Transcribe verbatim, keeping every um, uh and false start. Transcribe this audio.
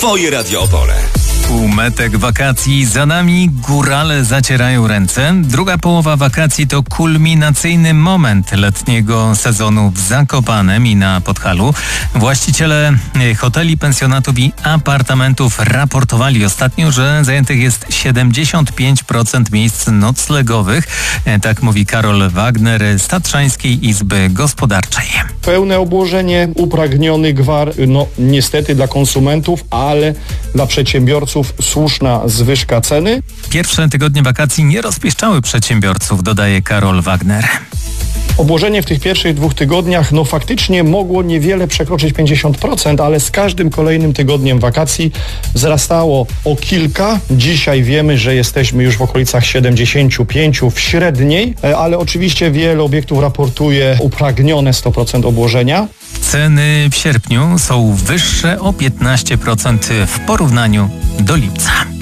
Twoje Radio Opole. Półmetek wakacji za nami, górale zacierają ręce. Druga połowa wakacji to kulminacyjny moment letniego sezonu w Zakopanem i na Podhalu. Właściciele hoteli, pensjonatów i apartamentów raportowali ostatnio, że zajętych jest siedemdziesiąt pięć procent miejsc noclegowych. Tak mówi Karol Wagner z Tatrzańskiej Izby Gospodarczej. Pełne obłożenie, upragniony gwar, no niestety dla konsumentów, ale dla przedsiębiorców słuszna zwyżka ceny. Pierwsze tygodnie wakacji nie rozpieszczały przedsiębiorców, dodaje Karol Wagner. Obłożenie w tych pierwszych dwóch tygodniach no faktycznie mogło niewiele przekroczyć pięćdziesiąt procent, ale z każdym kolejnym tygodniem wakacji wzrastało o kilka. Dzisiaj wiemy, że jesteśmy już w okolicach siedemdziesiąt pięć w średniej, ale oczywiście wiele obiektów raportuje upragnione sto procent obłożenia. Ceny w sierpniu są wyższe o piętnaście procent w porównaniu do lipca.